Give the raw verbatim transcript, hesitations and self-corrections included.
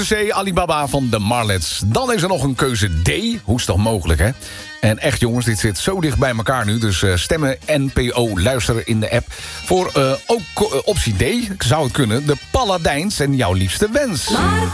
C, Alibaba van de Marlets. Dan is er nog een keuze D. Hoe is dat mogelijk, hè? En echt jongens, dit zit zo dicht bij elkaar nu. Dus uh, stemmen N P O luisteren in de app. Voor uh, ook uh, optie D, zou het kunnen, de Paladijns en jouw liefste wens. Maar